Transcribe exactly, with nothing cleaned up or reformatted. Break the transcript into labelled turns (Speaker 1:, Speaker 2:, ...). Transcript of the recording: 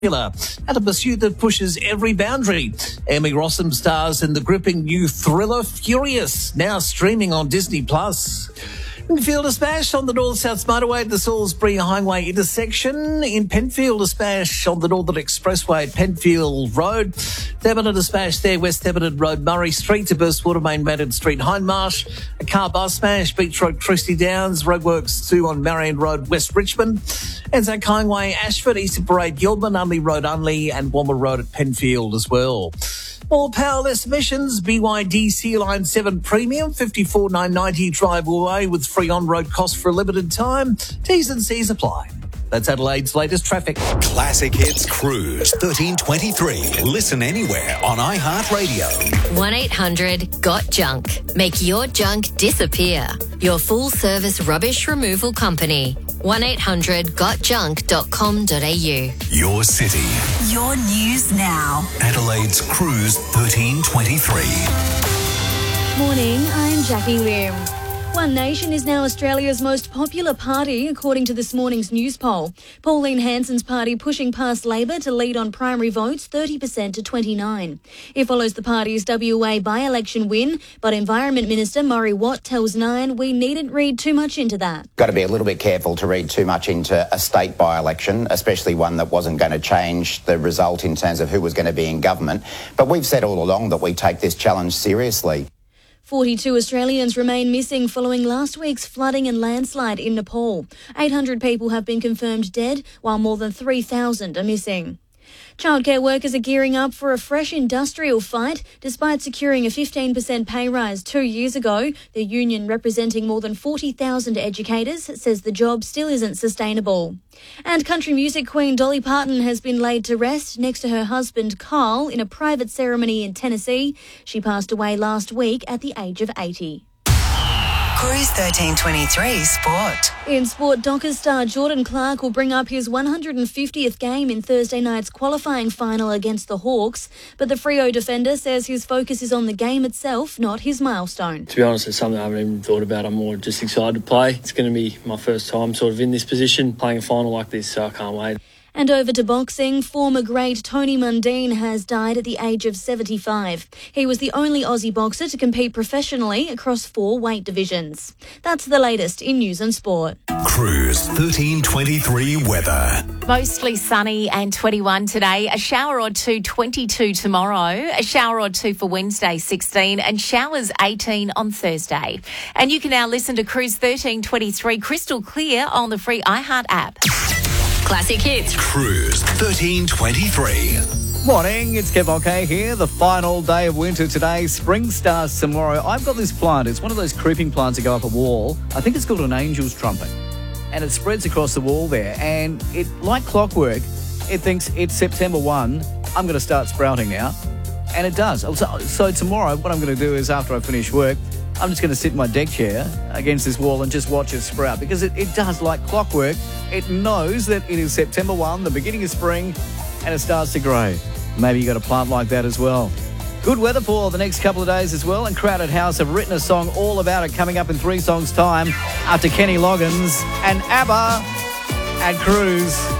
Speaker 1: At a pursuit that pushes every boundary. Emmy Rossum stars in the gripping new thriller Furious, now streaming on Disney Plus. Penfield a smash on the North-South Motorway at the Salisbury Highway intersection. In Penfield, a smash on the Northern Expressway at Penfield Road. Theberton a smash there, West Theberton Road, Murray Street to Burstwater Main Madden Street, Hindmarsh. A car bus smash, Beach Road, Christie Downs. Roadworks two on Marion Road, West Richmond. Anzac Highway, Ashford, Eastern Parade, Gilman, Unley Road, Unley, and Womber Road at Penfield as well. More power, less emissions. B Y D C Line seven Premium, fifty-four nine ninety drive away with free on-road costs for a limited time. T's and C's apply. That's Adelaide's latest traffic.
Speaker 2: Classic Hits Cruise thirteen twenty-three. Listen anywhere on iHeartRadio.
Speaker 3: one eight hundred got junk. Make your junk disappear. Your full-service rubbish removal company. one eight hundred got junk dot com dot a u.
Speaker 2: Your city.
Speaker 4: Your news now.
Speaker 2: Adelaide's Cruise thirteen twenty-three.
Speaker 5: Morning, I'm Jackie Lim. One Nation is now Australia's most popular party, according to this morning's news poll. Pauline Hanson's party pushing past Labor to lead on primary votes thirty percent to twenty-nine. It follows the party's W A by-election win, but Environment Minister Murray Watt tells Nine we needn't read too much into that.
Speaker 6: Got to be a little bit careful to read too much into a state by-election, especially one that wasn't going to change the result in terms of who was going to be in government. But we've said all along that we take this challenge seriously.
Speaker 5: forty-two Australians remain missing following last week's flooding and landslide in Nepal. eight hundred people have been confirmed dead, while more than three thousand are missing. Childcare workers are gearing up for a fresh industrial fight. Despite securing a fifteen percent pay rise two years ago, the union representing more than forty thousand educators says the job still isn't sustainable. And country music queen Dolly Parton has been laid to rest next to her husband Carl in a private ceremony in Tennessee. She passed away last week at the age of eighty.
Speaker 4: Cruise thirteen twenty-three Sport.
Speaker 5: In sport, Dockers star Jordan Clark will bring up his one hundred fiftieth game in Thursday night's qualifying final against the Hawks, but the Freo defender says his focus is on the game itself, not his milestone.
Speaker 7: To be honest, it's something I haven't even thought about. I'm more just excited to play. It's going to be my first time sort of in this position, playing a final like this, so I can't wait.
Speaker 5: And over to boxing, former great Tony Mundine has died at the age of seventy-five. He was the only Aussie boxer to compete professionally across four weight divisions. That's the latest in news and sport.
Speaker 2: Cruise thirteen twenty-three weather.
Speaker 8: Mostly sunny and twenty-one today. A shower or two, twenty-two tomorrow. A shower or two for Wednesday, sixteen. And showers, eighteen on Thursday. And you can now listen to Cruise thirteen twenty-three crystal clear on the free iHeart app.
Speaker 3: Classic Hits.
Speaker 2: Cruise thirteen twenty-three.
Speaker 9: Morning, it's Kev OK here. The final day of winter today. Spring starts tomorrow. I've got this plant. It's one of those creeping plants that go up a wall. I think it's called an angel's trumpet. And it spreads across the wall there. And it, like clockwork, it thinks it's September first. I'm going to start sprouting now. And it does. So, so tomorrow, what I'm going to do is after I finish work, I'm just going to sit in my deck chair against this wall and just watch it sprout because it, it does like clockwork. It knows that it is September first, the beginning of spring, and it starts to grow. Maybe you got a plant like that as well. Good weather for the next couple of days as well, and Crowded House have written a song all about it coming up in three songs' time after Kenny Loggins and ABBA and Cruise.